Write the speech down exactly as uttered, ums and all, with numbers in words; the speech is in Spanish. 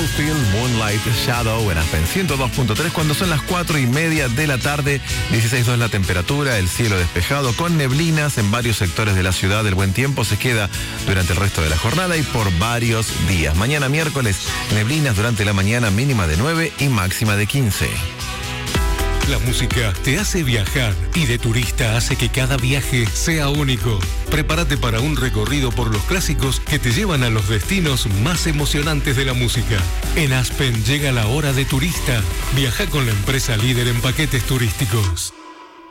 Bluefield, Moonlight Shadow en Aspen ciento dos punto tres cuando son las cuatro y media de la tarde, dieciséis grados la temperatura, el cielo despejado con neblinas en varios sectores de la ciudad. El buen tiempo se queda durante el resto de la jornada y por varios días. Mañana miércoles, neblinas durante la mañana, mínima de nueve y máxima de quince. La música te hace viajar y de turista hace que cada viaje sea único. Prepárate para un recorrido por los clásicos que te llevan a los destinos más emocionantes de la música. En Aspen llega la hora de turista. Viaja con la empresa líder en paquetes turísticos.